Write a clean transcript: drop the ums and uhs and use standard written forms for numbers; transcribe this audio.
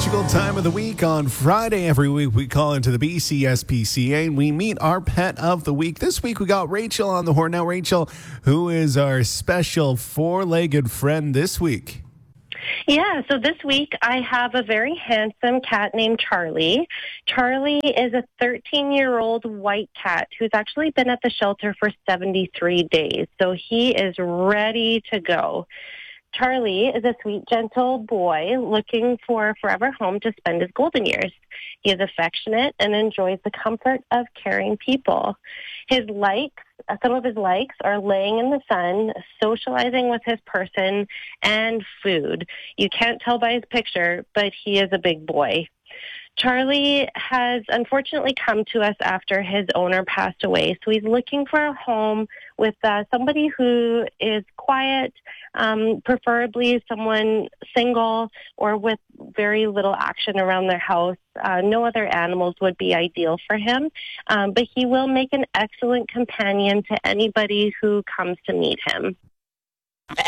magical time of the week. On Friday every week, we call into the BCSPCA and we meet our pet of the week. This week, we got Rachel on the horn. Now, Rachel, who is our special four-legged friend this week? Yeah, so this week I have a very handsome cat named Charlie. Charlie is a 13-year-old white cat who's actually been at the shelter for 73 days, so he is ready to go. Charlie is a sweet, gentle boy looking for a forever home to spend his golden years. He is affectionate and enjoys the comfort of caring people. Some of his likes are laying in the sun, socializing with his person, and food. You can't tell by his picture, but he is a big boy. Charlie has unfortunately come to us after his owner passed away, so he's looking for a home with somebody who is quiet, preferably someone single or with very little action around their house. No other animals would be ideal for him, but he will make an excellent companion to anybody who comes to meet him.